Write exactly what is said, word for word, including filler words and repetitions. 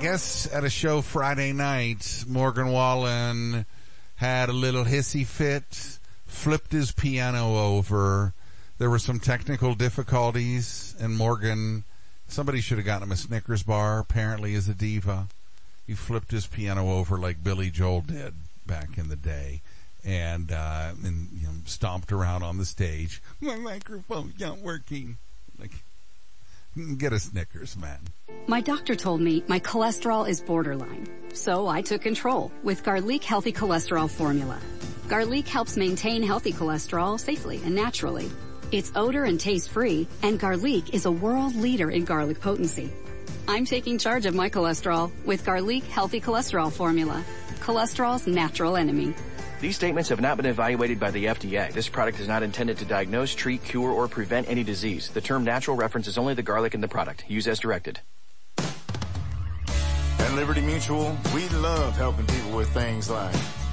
guess at a show Friday night, Morgan Wallen had a little hissy fit, flipped his piano over. There were some technical difficulties, and Morgan, somebody should have gotten him a Snickers bar, apparently as a diva. He flipped his piano over like Billy Joel did back in the day, and, uh, and, you know, stomped around on the stage. My microphone's not working. Like, get a Snickers, man. My doctor told me my cholesterol is borderline, so I took control with Garlic Healthy Cholesterol Formula. Garlic helps maintain healthy cholesterol safely and naturally. It's odor and taste free, and Garlic is a world leader in garlic potency. I'm taking charge of my cholesterol with Garlic Healthy Cholesterol Formula, cholesterol's natural enemy. These statements have not been evaluated by the F D A. This product is not intended to diagnose, treat, cure, or prevent any disease. The term natural references only the garlic in the product. Use as directed. At Liberty Mutual, we love helping people with things like